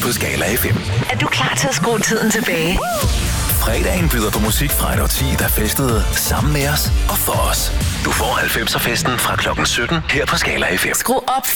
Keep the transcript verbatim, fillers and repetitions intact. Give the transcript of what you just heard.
på Skala F M. Er du klar til at skrue tiden tilbage? Fredagen byder på musik fra et årti, der festede sammen med os og for os. Du får halvfemser festen fra klokken sytten her på Skala F M. Skru op